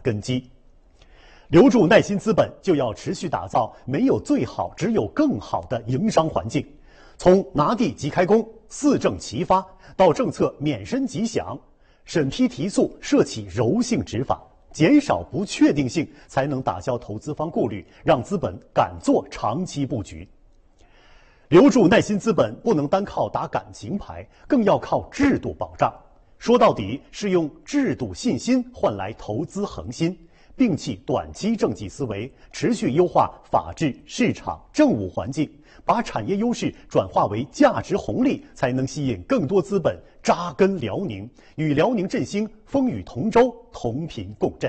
根基。留住耐心资本，就要持续打造没有最好，只有更好的营商环境。从拿地即开工、四证齐发到政策免申即享，审批提速设起柔性执法，减少不确定性，才能打消投资方顾虑，让资本敢做长期布局。留住耐心资本不能单靠打感情牌，更要靠制度保障。说到底是用制度信心换来投资恒心，摒弃短期政绩思维，持续优化法治、市场、政务环境，把产业优势转化为价值红利，才能吸引更多资本扎根辽宁，与辽宁振兴风雨同舟，同频共振。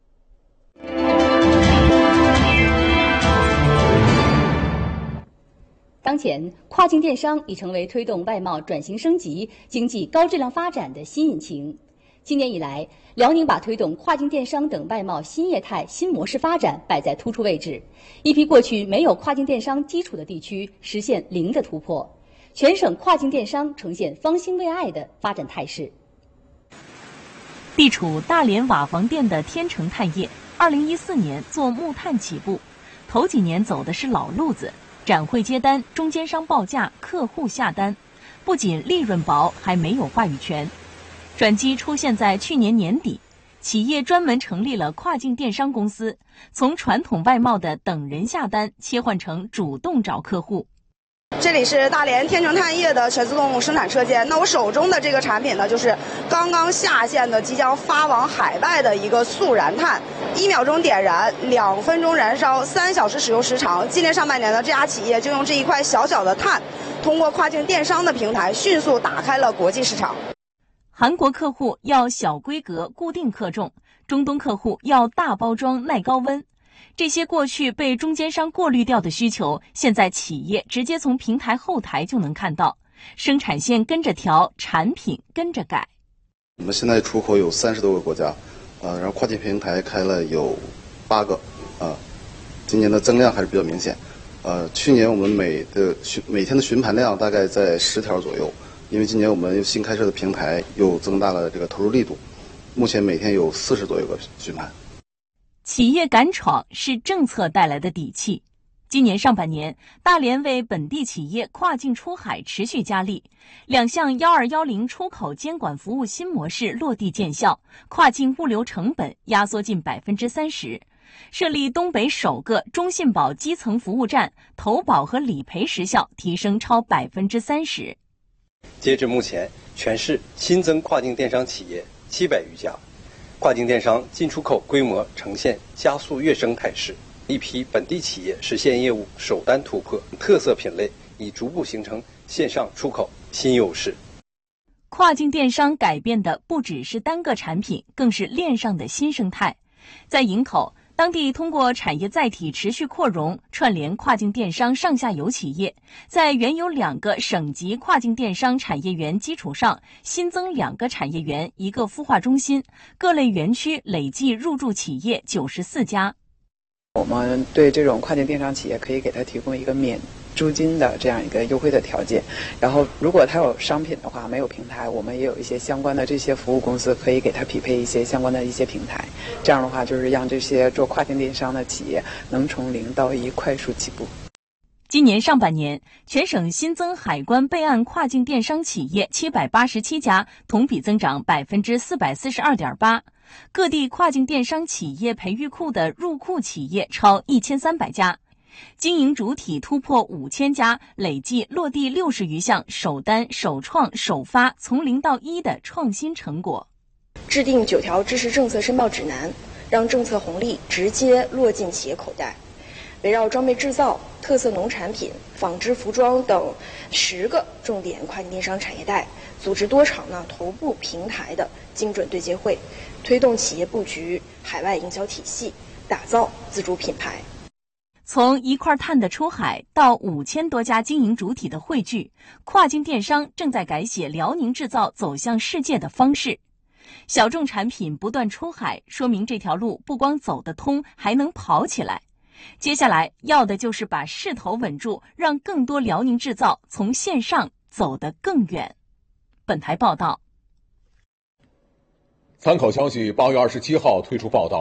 当前，跨境电商已成为推动外贸转型升级、经济高质量发展的新引擎。今年以来，辽宁把推动跨境电商等外贸新业态、新模式发展摆在突出位置，一批过去没有跨境电商基础的地区实现零的突破，全省跨境电商呈现方兴未艾的发展态势。 地处大连瓦房店的天成炭业，2014年做木炭起步，头几年走的是老路子。展会接单，中间商报价，客户下单，不仅利润薄，还没有话语权。转机出现在去年年底，企业专门成立了跨境电商公司，从传统外贸的等人下单切换成主动找客户。 这里是大连天成炭业的全自动生产车间。那我手中的这个产品呢，就是刚刚下线的、即将发往海外的一个速燃炭，1秒钟点燃，2分钟燃烧，3小时使用时长。今年上半年呢，这家企业就用这一块小小的炭，通过跨境电商的平台，迅速打开了国际市场。 韩国客户要小规格、固定克重，中东客户要大包装、耐高温。这些过去被中间商过滤掉的需求，现在企业直接从平台后台就能看到，生产线跟着调，产品跟着改。 我们现在出口有30多个国家，然后跨境平台开了有8个，今年的增量还是比较明显。去年我们每天的询盘量大概在10条左右，因为今年我们新开设的平台又增大了这个投入力度，目前每天有40多个询盘。 企业敢闯是政策带来的底气。今年上半年，大连为本地企业跨境出海持续加力，2项1210出口监管服务新模式落地见效，跨境物流成本压缩近30%，设立东北首个中信保基层服务站，投保和理赔时效提升超30%。 截至目前，全市新增跨境电商企业700余家。跨境电商进出口规模呈现加速跃升态势，一批本地企业实现业务首单突破，特色品类已逐步形成线上出口新优势。 跨境电商改变的不只是单个产品，更是链上的新生态。在营口，当地通过产业载体持续扩容，串联跨境电商上下游企业，在原有2个省级跨境电商产业园基础上，新增2个产业园、1个孵化中心，各类园区累计入驻企业94家。 我们对这种跨境电商企业可以给它提供一个免租金的这样一个优惠的条件，然后如果它有商品的话，没有平台，我们也有一些相关的这些服务公司可以给它匹配一些相关的一些平台，这样的话就是让这些做跨境电商的企业能从0到1快速起步。 今年上半年，全省新增海关备案跨境电商企业787家，同比增长442.8%。各地跨境电商企业培育库的入库企业超1300家，经营主体突破5000家，累计落地60余项首单、首创、首发从0到1的创新成果。 制定9条支持政策申报指南，让政策红利直接落进企业口袋。围绕装备制造、特色农产品、纺织服装等10个重点跨境电商产业带，组织多场头部平台的精准对接会，推动企业布局海外营销体系，打造自主品牌。 从1块炭的出海到5000多家经营主体的汇聚，跨境电商正在改写辽宁制造走向世界的方式。小众产品不断出海，说明这条路不光走得通，还能跑起来。接下来要的就是把势头稳住，让更多辽宁制造从线上走得更远。本台报道。 参考消息8月27号推出报道。